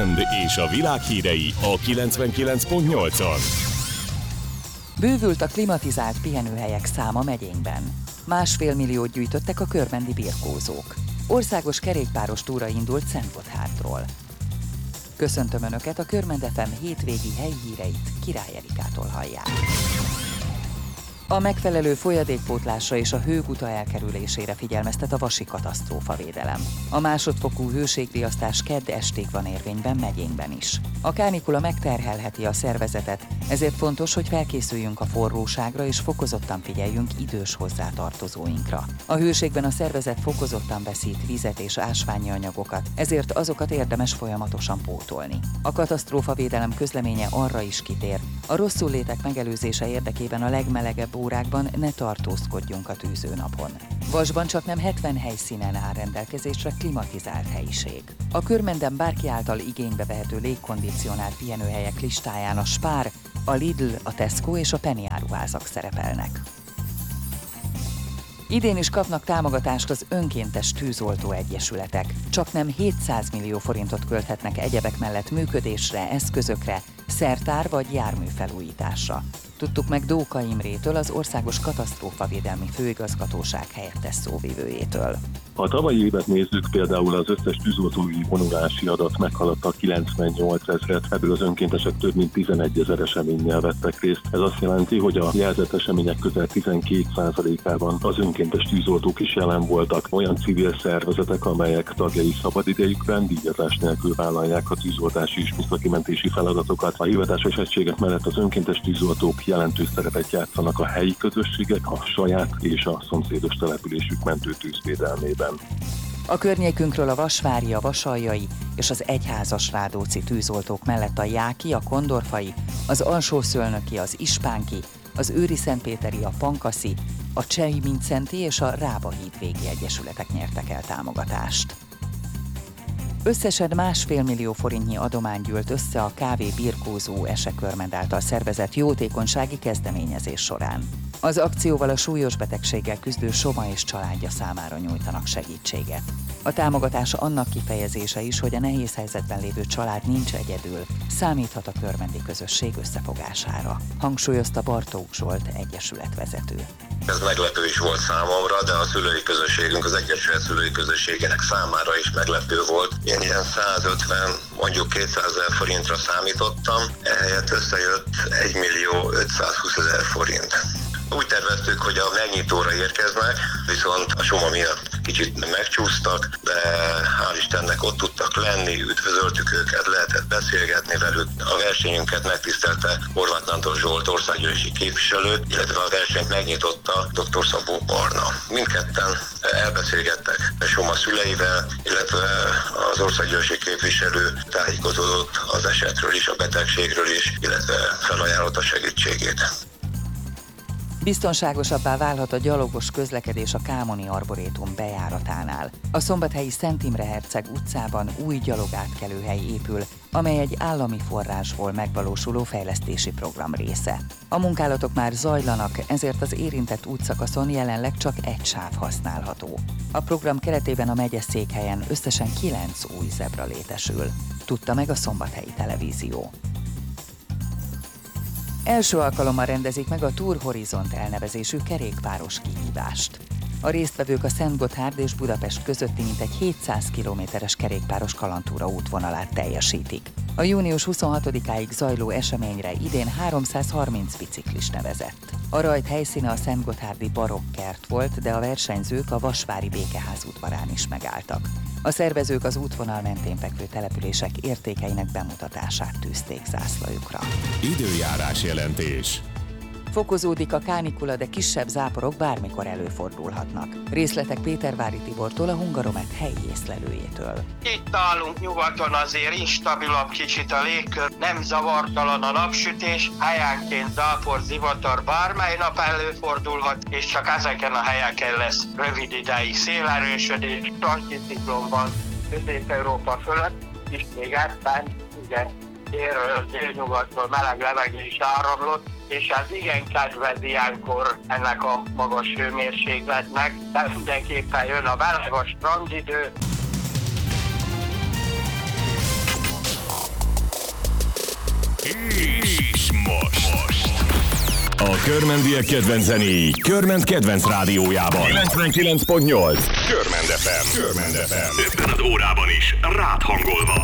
trend és a világ hírei a 99.8-on. Bővült a klimatizált pihenőhelyek száma megyénkben. 1,5 milliót gyűjtöttek a körmendi birkózók. Országos kerékpáros túra indult Szentgotthártról. Köszöntöm Önöket, a Körmend FM hétvégi helyi híreit Király Erikától hallják. A megfelelő folyadékpótlásra és a hőguta elkerülésére figyelmeztet a Vasi Katasztrófavédelem. A másodfokú hőségriasztás kedd estig van érvényben megyénkben is. A kánikula megterhelheti a szervezetet, ezért fontos, hogy felkészüljünk a forróságra és fokozottan figyeljünk idős hozzátartozóinkra. A hőségben a szervezet fokozottan veszít vizet és ásványi anyagokat, ezért azokat érdemes folyamatosan pótolni. A katasztrófavédelem közleménye arra is kitér, a rosszullétek megelőzése érdekében a legmelegebb órákban ne tartózkodjunk a tűzőnapon. Vasban csaknem 70 helyszínen áll rendelkezésre klimatizált helyiség. A Körmenden bárki által igénybe vehető légkondicionált pihenőhelyek listáján a Spar, a Lidl, a Tesco és a Penny áruházak szerepelnek. Idén is kapnak támogatást az önkéntes tűzoltó egyesületek. Csaknem 700 millió forintot költhetnek egyebek mellett működésre, eszközökre, szertár vagy járműfelújításra. Tudtuk meg Dóka Imrétől, az Országos Katasztrófavédelmi Főigazgatóság helyettes szóvivőjétől. Ha a tavalyi évet nézzük, például az összes tűzoltói vonulási adat meghaladta 98 000-et, ebből az önkéntesek több mint 11 000 eseménnyel vettek részt. Ez azt jelenti, hogy a jelzett események közel 12%-ában az önkéntes tűzoltók is jelen voltak. Olyan civil szervezetek, amelyek tagjai szabadidejükben díjazás nélkül vállalják a tűzoltási és műszaki feladatokat. A hivatásos egységek mellett az önkéntes tűzoltók jelentős szerepet játszanak a helyi közösségek, a saját és a szomszédos településük mentőtűzvédelmében. A környékünkről a vasvári, a vasaljai és az egyházas Rádóci tűzoltók mellett a jáki, a kondorfai, az alsószölnöki, az ispánki, az őriszentpéteri, a pankaszi, a Csehi-Mincenti és a Rába hídvégi egyesületek nyertek el támogatást. Összesen 1,5 millió forintnyi adomány gyűlt össze a Kávé Birkózó Esekörmend által szervezett jótékonysági kezdeményezés során. Az akcióval a súlyos betegséggel küzdő Soma és családja számára nyújtanak segítséget. A támogatás annak kifejezése is, hogy a nehéz helyzetben lévő család nincs egyedül, számíthat a körmendi közösség összefogására, hangsúlyozta Bartók Zsolt egyesületvezető. Ez meglepő is volt számomra, de a szülői közösségünk, az Egyesület szülői közösségének számára is meglepő volt. Én ilyen 150, mondjuk 200 000 forintra számítottam, ehelyett összejött 1.520.000 forint. Úgy terveztük, hogy a megnyitóra érkeznek, viszont a Soma miatt kicsit megcsúsztak, de hál' Istennek ott tudtak lenni, üdvözöltük őket, lehetett beszélgetni velük. A versenyünket megtisztelte Horváth Nándor Zsolt országgyűlési képviselő, illetve a versenyt megnyitotta dr. Szabó Barna. Mindketten elbeszélgettek Soma szüleivel, illetve az országgyűlési képviselő tájékozódott az esetről is, a betegségről is, illetve felajánlotta segítségét. Biztonságosabbá válhat a gyalogos közlekedés a Kámoni Arborétum bejáratánál. A szombathelyi Szent Imre Herceg utcában új gyalogátkelőhely épül, amely egy állami forrásból megvalósuló fejlesztési program része. A munkálatok már zajlanak, ezért az érintett útszakaszon jelenleg csak egy sáv használható. A program keretében a megyeszékhelyen összesen 9 új zebra létesül, tudta meg a Szombathelyi Televízió. Első alkalommal rendezik meg a Tour Horizont elnevezésű kerékpáros kihívást. A résztvevők a Szentgotthárd és Budapest közötti mintegy 700 kilométeres kerékpáros kalandtúra útvonalát teljesítik. A június 26-áig zajló eseményre idén 330 biciklis nevezett. A rajt helyszíne a szentgotthárdi barokkert volt, de a versenyzők a Vasvári Békeház udvarán is megálltak. A szervezők az útvonal mentén fekvő települések értékeinek bemutatását tűzték zászlajukra. Időjárás jelentés. Fokozódik a kánikula, de kisebb záporok bármikor előfordulhatnak. Részletek Pétervári Tibortól, a Hungaromet helyi észlelőjétől. Itt nálunk nyugaton azért instabilabb kicsit a légkör, nem zavartalan a napsütés, helyenként zápor, zivatar bármely nap előfordulhat, és csak ezeken a helyeken lesz rövid ideig szélerősödés, transziciklon van Közép-Európa fölött, és még ebben ugye délről, délnyugatról meleg levegő is áramlott, és ez igen kedvez ilyenkor ennek a magas hőmérsékletnek, de mindenképpen jön a meleg, a strandidő. És most. A körmendiek kedvenc zenéi Körment kedvenc rádiójában. 99.8. Körmend FM. Körmend FM. Ebben az órában is rád hangolva.